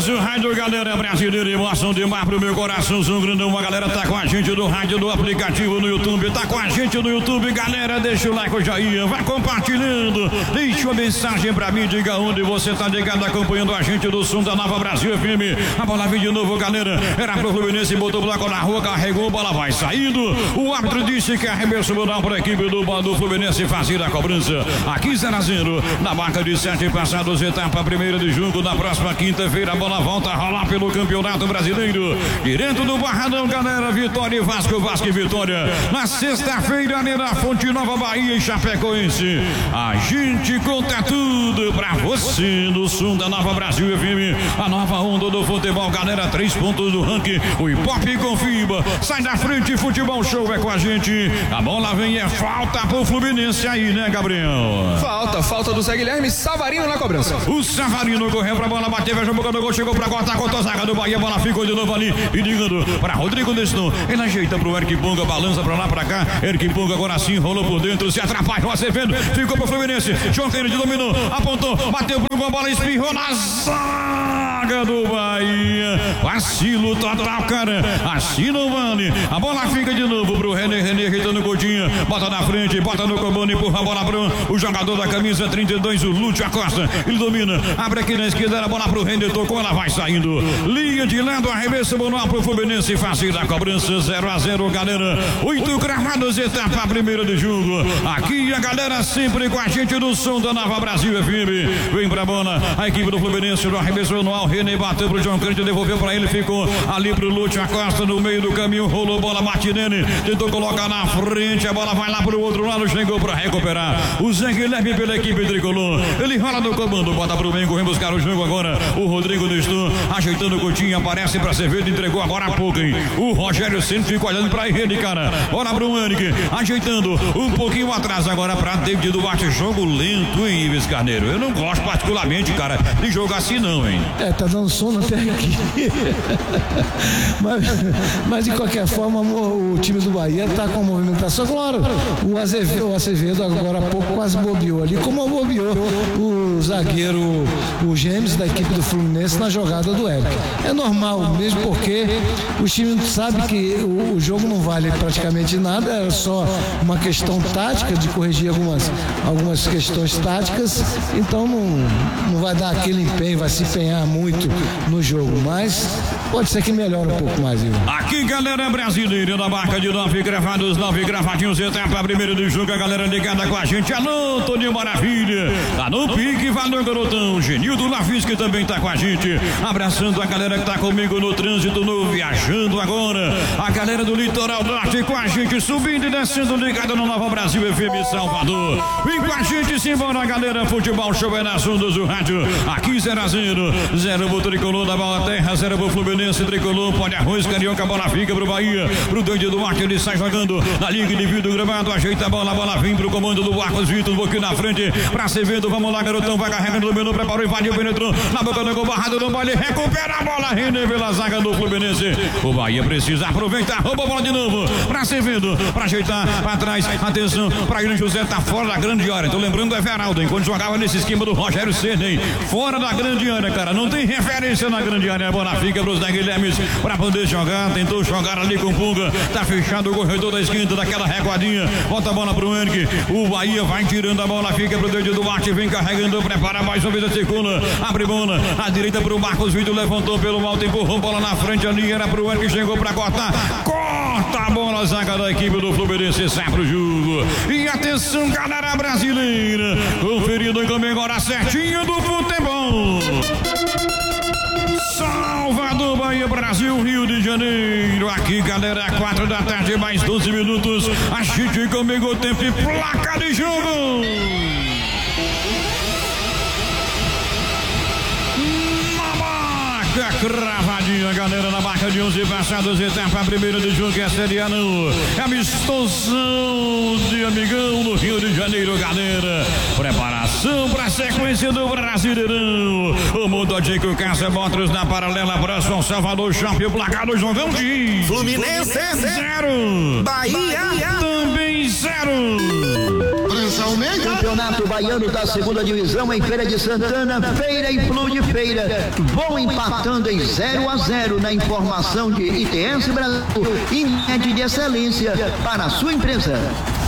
abraço, rádio galera brasileira, emoção demais pro meu coraçãozão grandão. A galera tá com a gente do rádio, do aplicativo no YouTube, tá com a gente no YouTube, galera, deixa o like, joinha, vai compartilhando, deixa uma mensagem pra mim, diga onde você tá ligado, acompanhando a gente do som da Nova Brasil FM. A bola vem de novo, galera, era pro Fluminense, botou o bloco na rua, carregou, a bola vai saindo, o árbitro disse que arremesso mundial pra equipe do Fluminense fazer a cobrança, aqui 0-0, na marca de 7 passados, etapa 1ª de julho, na próxima quinta-feira, a bola volta a rolar pelo Campeonato Brasileiro, direto do Barradão, galera, Vitória e Vasco, Vasco e Vitória, na sexta-feira, na Fonte Nova, Bahia e Chapecoense, a gente conta tudo pra você no som da Nova Brasil FM, a nova onda do futebol, galera, 3 pontos do ranking, o Ipope confirma, sai da frente, futebol show é com a gente, a bola vem, é falta pro Fluminense aí, né, Gabriel? Falta do Zé Guilherme, Savarino na cobrança. O Savarino correu pra bola, bateu, vai jogando gol, chegou pra cortar, contra a zaga do Bahia, a bola ficou de novo ali, e ligando pra Rodrigo Nestor, ele ajeita pro Eric Punga, balança pra lá, pra cá, Eric Punga agora sim, rolou por dentro, se atrapalhou, Acevedo, ficou pro Fluminense, João Kennedy dominou, apontou, bateu pro gol, a bola espirrou na zaga do Bahia, vacilo total, cara, assim não vale, a bola fica de novo pro René ajeitando o Coutinho, bota na frente, bota no comando, empurra a bola pro o jogador da camisa 32, o Lúcio Acosta, ele domina, abre aqui na esquerda, a bola pro René, tocou, ela vai saindo, linha de lado, arremesso manual pro Fluminense, fazer a cobrança, 0-0, galera, 8 cravados, etapa 1ª de jogo, aqui a galera sempre com a gente no som da Nova Brasil FM, vem pra bola, a equipe do Fluminense, no arremesso manual, René bateu pro João Cândido, devolveu pra ele, ficou ali pro Lúcio Acosta, no meio do caminho, rolou bola, Martinelli, tentou colocar na frente, a bola vai lá pro outro lado, chegou pra recuperar, o Zé Guilherme pela equipe tricolor, ele rola no comando, bota pro meio, correndo buscar o jogo agora, o Rodrigo Nestor, ajeitando o Coutinho, aparece pra Acevedo, entregou agora há pouco, hein? O Rogério sempre fica olhando pra ele, cara, bora pro Henrique, ajeitando um pouquinho atrás agora pra David Duarte, jogo lento, hein, Ives Carneiro, eu não gosto particularmente, cara, de jogar assim não, hein? Tá dando sono até aqui. mas de qualquer forma, o time do Bahia tá com a movimentação, claro, o Acevedo agora há pouco quase bobeou ali, como bobeou o zagueiro, o James da equipe do Fluminense na jogada do Eric. É normal, mesmo porque o time sabe que o jogo não vale praticamente nada, é só uma questão tática, de corrigir algumas questões táticas, então não vai dar aquele empenho, vai se empenhar muito no jogo, mas pode ser que melhore um pouco mais, Ivan. Aqui, galera brasileira, da marca de 9 gravados, 9 gravadinhos, etapa 1ª de jogo, a galera ligada com a gente, alô, Toninho Maravilha, tá no pique, valeu, garotão, Genildo Lavis, que também tá com a gente, abraçando a galera que tá comigo no trânsito, no viajando agora, a galera do Litoral Norte com a gente, subindo e descendo, ligada no Nova Brasil FM Salvador, vem com a gente, simbora, galera, futebol show é nas ondas do rádio, aqui 0-0, 0 pro tricolor da bola terra, 0 pro Fluminense, tricolor, pode arroz, carioca, a bola fica pro Bahia, pro David Duarte, ele sai jogando na liga de vidro gramado, ajeita a bola vem pro comando do Marcos Vitor, um pouquinho na frente, pra Acevedo, vamos lá, garotão, vai carregando, dominou, preparou, invadiu, penetrou, na boca do gol, barrado no baile, recupera a bola, René pela zaga do Fluminense, o Bahia precisa aproveitar, rouba a bola de novo, pra Acevedo, pra ajeitar, pra trás, atenção, pra Irã José, tá fora da grande área, tô lembrando do Everaldo, enquanto jogava nesse esquema do Rogério Ceni, hein? Fora da grande área, cara, não tem referência na grande área, a bola fica pros Zé Guilherme, pra poder jogar, tentou jogar ali com o Punga, tá fechado o corredor da esquerda, daquela recuadinha, bota a bola pro Henrique, o Bahia vai tirando a bola, fica pro David Duarte, vem carregando, prepara mais uma vez a circula, abre bola, a direita pro Marcos Vitor, levantou pelo alto, empurrou bola na frente ali, era pro Henrique, chegou pra cortar, corta a bola, zaga da equipe do Fluminense, sai pro jogo, e atenção, galera brasileira, conferindo também agora certinho do futebol. Salvador, Bahia, Brasil, Rio de Janeiro. Aqui, galera, 4 da tarde, mais 12 minutos. A gente comigo o tempo e placa de jogo. Cravadinha, galera, na marca de 11 passados, etapa 1ª de jogo, é Série A não, é amistosão de amigão no Rio de Janeiro, galera, preparação para a sequência do Brasileirão, o mundo de Casa Motors na paralela, próximo Salvador Shopping, o placar do jogão de Fluminense 0, Bahia também 0. Campeonato Baiano da segunda divisão em Feira de Santana, Feira e Flu de Feira vão empatando em 0-0 na informação de ITS Brasil e rede de excelência para a sua empresa.